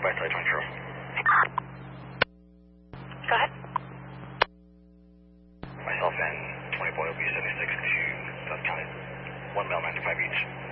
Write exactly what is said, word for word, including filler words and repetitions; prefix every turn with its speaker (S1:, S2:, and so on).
S1: by three twenty-two.
S2: Go ahead.
S1: Myself and twenty boy will be seventy-six to South County. One male, ninety-five each.